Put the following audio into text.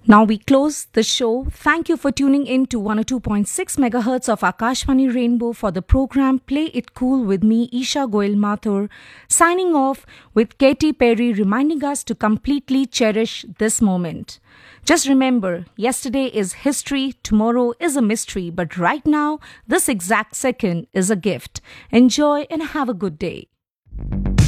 Now we close the show. Thank you for tuning in to 102.6 megahertz of Akashvani Rainbow for the program Play It Cool with me, Isha Goel Mathur, signing off with Katy Perry reminding us to completely cherish this moment. Just remember, yesterday is history, tomorrow is a mystery, but right now, this exact second is a gift. Enjoy and have a good day.